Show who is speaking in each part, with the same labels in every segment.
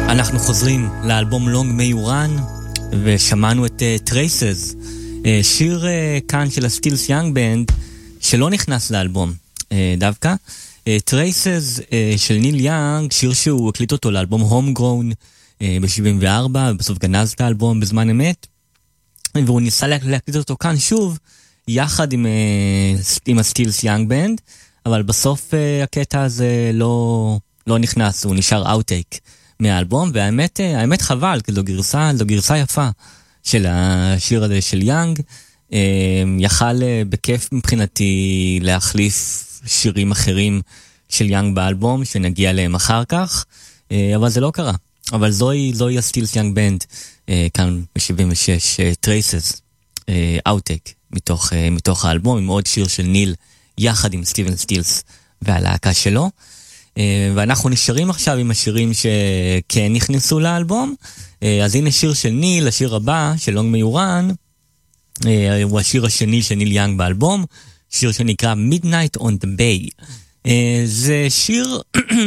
Speaker 1: אנחנו חוזרים לאלבום Long May You Run, ושמענו את Traces, שיר כאן של הסטילס יאנג בנד, שלא נכנס לאלבום דווקא. Traces של ניל יאנג, שיר שהוא הקליט אותו לאלבום Homegrown ב-74, ובסוף גנז את האלבום בזמן אמת, והוא ניסה להקליט אותו כאן שוב, יחד עם הסטילס יאנג בנד, אבל בסוף הקטע הזה לא נכנס, הוא נשאר אאוטטייק מהאלבום, והאמת חבל, כי זו גרסה יפה של השיר הזה של יאנג, יכל בכיף מבחינתי להחליף שירים אחרים של יאנג באלבום, שנגיע להם אחר כך, אבל זה לא קרה. אבל זוהי הסטילס יאנג בנד, כאן ב-76, Traces, אאוטטייק, מתוך האלבום, עם עוד שיר של ניל, יחד עם סטיבן סטילס והלהקה שלו. ואנחנו נשארים עכשיו עם השירים שכן נכנסו לאלבום. אז הנה שיר של ניל, השיר הבא של Long May You Run, הוא השיר השני של ניל יאנג באלבום, שיר שנקרא Midnight on the Bay. זה שיר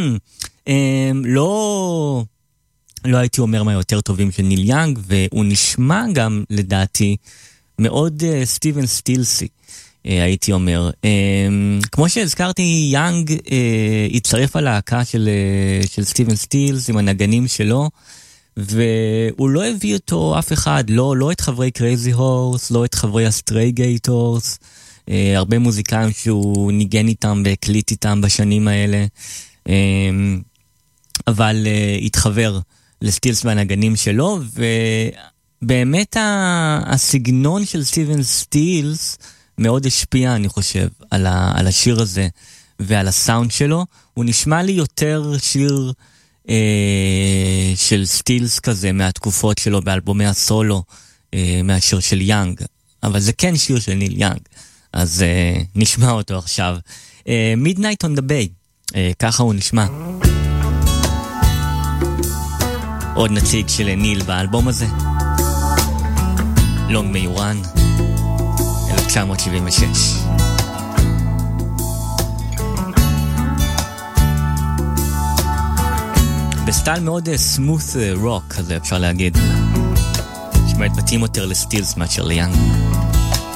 Speaker 1: לא הייתי אומר מה יותר טובים של ניל יאנג, והוא נשמע גם לדעתי מאוד סטיבן סטילסי, הייתי אומר. כמו שהזכרתי, יאנג הצטרף על להקה של סטיבן סטילס עם הנגנים שלו, והוא לא הביא אותו אף אחד, לא את חברי קרייזי הורס, לא את חברי הסטרייגייטורס, הרבה מוזיקאים שהוא ניגן איתם והקליט איתם בשנים האלה, אבל התחבר לסטילס והנגנים שלו, ובאמת הסגנון של סטיבן סטילס מאוד השפיע, אני חושב, על השיר הזה ועל הסאונד שלו. הוא נשמע לי יותר שיר של סטילס כזה מהתקופות שלו באלבומי הסולו, מהשיר של יאנג, אבל זה כן שיר של ניל יאנג, אז נשמע אותו עכשיו. Midnight on the Bay, ככה הוא נשמע. עוד נציג של ניל באלבום הזה, Long May You Run, 1976. בסטייל מאוד סמות' רוק כזה, אפשר להגיד, שמתאים יותר לסטילס מאשר ליאנג.